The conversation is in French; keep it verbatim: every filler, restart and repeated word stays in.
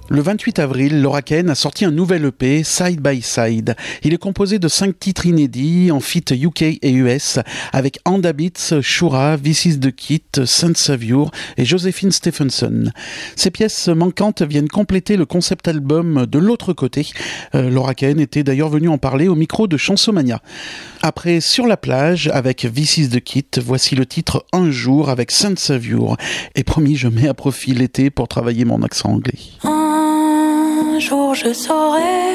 Le vingt-huit avril, Laura Kane a sorti un nouvel E P, Side by Side. Il est composé de cinq titres inédits en feat U K et U S avec Anda Beats, Shura, This Is The Kit, Saint Savior et Josephine Stephenson. Ces pièces manquantes viennent compléter le concept album de l'autre côté. Euh, Laura Kane était d'ailleurs venue en parler au micro de Chansomania. Après Sur la plage avec This Is The Kit, voici le titre Un jour avec Saint Savior. Et promis, je mets à profit l'été pour travailler mon accent anglais. Un jour je saurai